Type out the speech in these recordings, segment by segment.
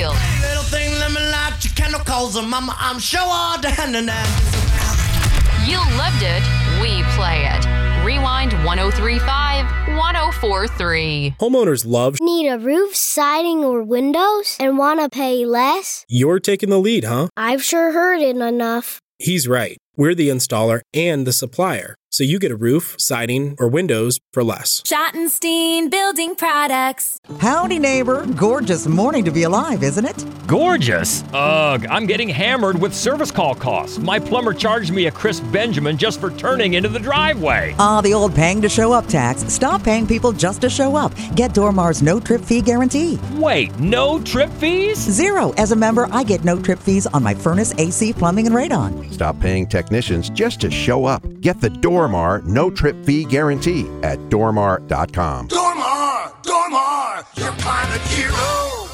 Mansfield. Hey, little thing, let me light your candle, 'cause mama, I'm sure all down and You lived it, we play it. Rewind 1035, 1043. Homeowners love. Need a roof, siding, or windows and want to pay less? You're taking the lead, huh? I've sure heard it enough. He's right. We're the installer and the supplier. So you get a roof, siding, or windows for less. Schottenstein Building Products. Howdy, neighbor. Gorgeous morning to be alive, isn't it? Gorgeous? Ugh, I'm getting hammered with service call costs. My plumber charged me a crisp Benjamin just for turning into the driveway. The old paying to show up tax. Stop paying people just to show up. Get Dormar's no trip fee guarantee. Wait, no trip fees? 0. As a member, I get no trip fees on my furnace, AC, plumbing, and radon. Stop paying technicians just to show up. Get the Dormar no trip fee guarantee at dormar.com. Dormar, your pilot hero.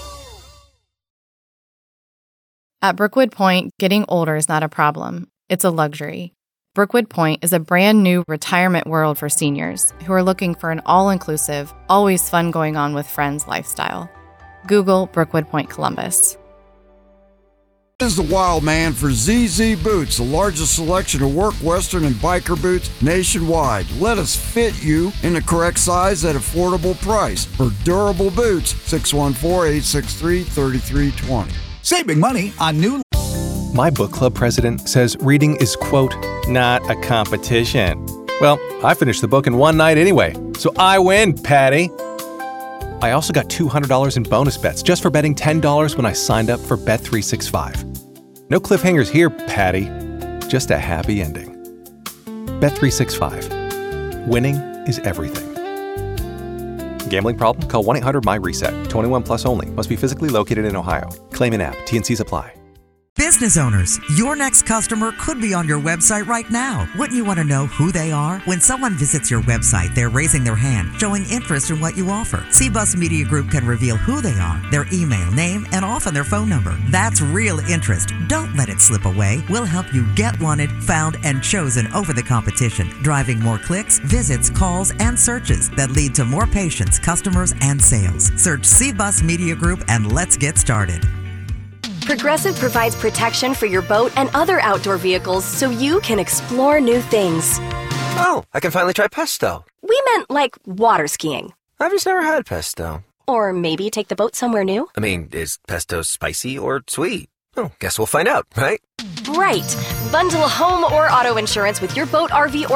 At Brookwood Point, getting older is not a problem. It's a luxury. Brookwood Point is a brand new retirement world for seniors who are looking for an all-inclusive, always fun going on with friends lifestyle. Google Brookwood Point Columbus. This is the Wild Man for ZZ Boots, the largest selection of work, western, and biker boots nationwide. Let us fit you in the correct size at affordable price. For durable boots, 614-863-3320. Saving money on new... My book club president says reading is, quote, not a competition. Well, I finished the book in one night anyway, so I win, Patty. I also got $200 in bonus bets just for betting $10 when I signed up for Bet365. No cliffhangers here, Patty. Just a happy ending. Bet365. Winning is everything. Gambling problem? Call 1-800-MY-RESET. 21 plus only. Must be physically located in Ohio. Claim in app. T&Cs apply. Business owners, your next customer could be on your website right now. Wouldn't you want to know who they are? When someone visits your website, they're raising their hand, showing interest in what you offer. CBUS Media Group can reveal who they are, their email, name, and often their phone number. That's real interest. Don't let it slip away. We'll help you get wanted, found, and chosen over the competition, driving more clicks, visits, calls, and searches that lead to more patients, customers, and sales. Search CBUS Media Group and let's get started. Progressive provides protection for your boat and other outdoor vehicles so you can explore new things. Oh, I can finally try pesto. We meant like water skiing. I've just never had pesto. Or maybe take the boat somewhere new. I mean, is pesto spicy or sweet? Oh, guess we'll find out, right? Right. Bundle home or auto insurance with your boat, RV, or